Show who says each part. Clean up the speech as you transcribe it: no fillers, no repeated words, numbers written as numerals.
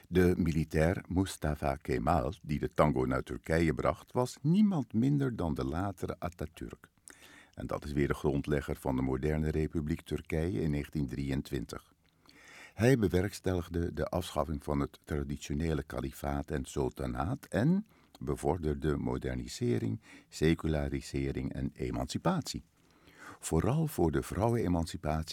Speaker 1: De militair Mustafa Kemal, die de tango naar Turkije bracht, was niemand minder dan de latere Atatürk. En dat is weer de grondlegger van de moderne Republiek Turkije in 1923. Hij bewerkstelligde de afschaffing van het traditionele kalifaat en sultanaat en bevorderde modernisering, secularisering en emancipatie. Vooral voor de vrouwenemancipatie